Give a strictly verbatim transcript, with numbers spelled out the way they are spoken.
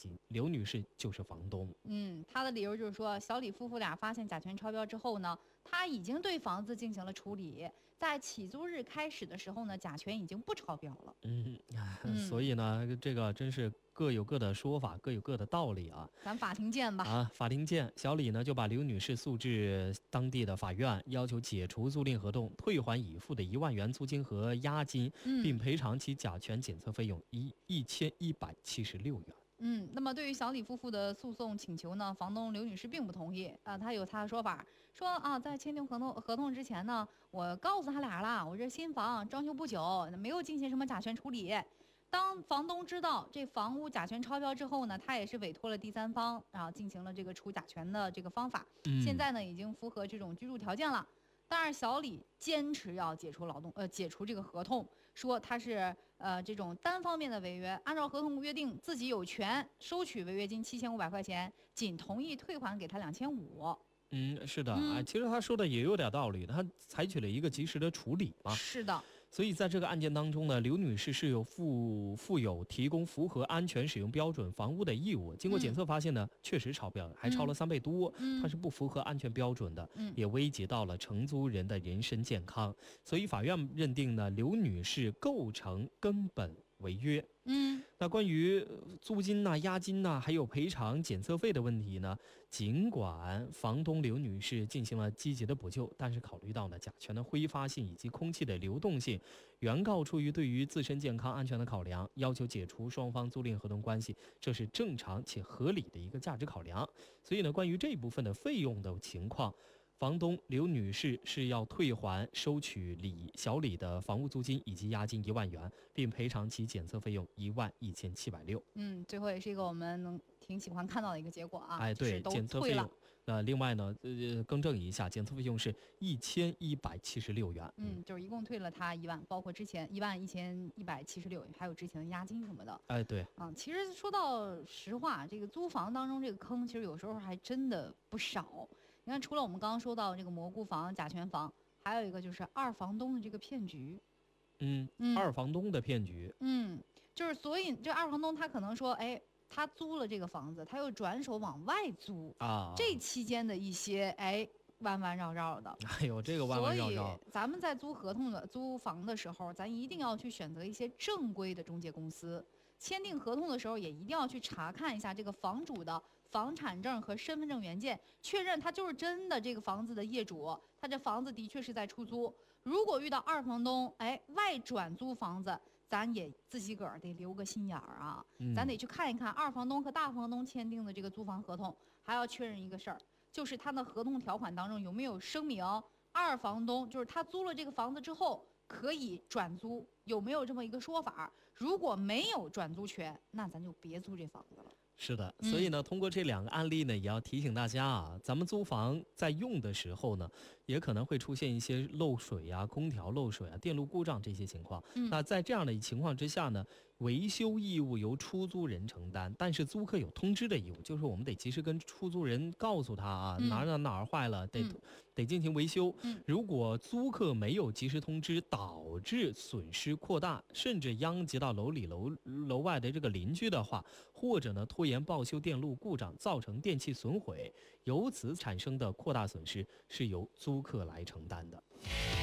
金，刘女士就是房东。 嗯，他的理由就是说，小李夫妇俩发现甲醛超标之后呢，他已经对房子进行了处理，在起租日开始的时候呢，甲醛已经不超标了。 嗯， 嗯所以呢，这个真是各有各的说法，各有各的道理啊。 咱法庭见吧。 啊，法庭见。小李呢就把刘女士诉至当地的法院，要求解除租赁合同，退还已付的一万元租金和押金，并赔偿其甲醛检测费用一一千一百七十六元。 嗯，那么对于小李夫妇的诉讼请求呢，房东刘女士并不同意啊，她有她的说法，说啊，在签订合同合同之前呢，我告诉他俩了，我这新房装修不久，没有进行什么甲醛处理。当房东知道这房屋甲醛超标之后呢，他也是委托了第三方啊，进行了这个除甲醛的这个方法， 嗯、 现在呢已经符合这种居住条件了。但是小李坚持要解除劳动，呃，解除这个合同，说他是呃这种单方面的违约，按照合同约定，自己有权收取违约金七千五百块钱，仅同意退还给他两千五。 嗯，是的， 嗯、 啊，其实他说的也有点道理，他采取了一个及时的处理嘛。 是的。 所以在这个案件当中呢，刘女士是有负负有提供符合安全使用标准房屋的义务。经过检测发现呢，嗯、确实超标，还超了三倍多， 嗯、 它是不符合安全标准的， 嗯、 也危及到了承租人的人身健康。所以法院认定呢，刘女士构成根本违约。 嗯， 那关于租金呐、啊、押金呐、啊，还有赔偿检测费的问题呢，尽管房东刘女士进行了积极的补救，但是考虑到呢甲醛的挥发性以及空气的流动性，原告出于对于自身健康安全的考量，要求解除双方租赁合同关系，这是正常且合理的一个价值考量。所以呢，关于这一部分的费用的情况，房东刘女士是要退还收取李小李的房屋租金以及押金一万元，并赔偿其检测费用一万一千七百六。 嗯，最后也是一个我们能挺喜欢看到的一个结果啊。 哎，对，检测费用。那、呃、另外呢，呃，更正一下，检测费用是一千一百七十六元。 嗯，就是一共退了他一万，包括之前一万一千一百七十六，还有之前的押金什么的。 哎，对。 啊，其实说到实话，这个租房当中这个坑，其实有时候还真的不少。你看，除了我们刚刚说到这个蘑菇房、甲醛房，还有一个就是二房东的这个骗局。 嗯， 嗯二房东的骗局。 嗯，就是所以这二房东他可能说，哎，他租了这个房子，他又转手往外租啊， 这期间的一些哎弯弯绕绕的。 哎呦，这个弯弯绕绕。 所以咱们在租合同的租房的时候，咱一定要去选择一些正规的中介公司。签订合同的时候，也一定要去查看一下这个房主的房产证和身份证原件，确认他就是真的这个房子的业主，他这房子的确是在出租。如果遇到二房东，哎，外转租房子，咱也自己个儿得留个心眼儿啊， 嗯、 咱得去看一看二房东和大房东签订的这个租房合同，还要确认一个事儿，就是他的合同条款当中有没有声明二房东就是他租了这个房子之后可以转租，有没有这么一个说法？如果没有转租权，那咱就别租这房子了。 是的，所以呢，通过这两个案例呢，也要提醒大家啊，咱们租房在用的时候呢，也可能会出现一些漏水啊、空调漏水啊、电路故障这些情况。 嗯、 那在这样的情况之下呢，维修义务由出租人承担，但是租客有通知的义务，就是我们得及时跟出租人告诉他啊， 嗯、 哪儿哪儿哪儿坏了，得、 嗯、 得进行维修。 嗯、 如果租客没有及时通知，导致损失扩大，甚至殃及到楼里楼楼外的这个邻居的话，或者呢拖延报修电路故障，造成电器损毁，由此产生的扩大损失是由租客来承担的。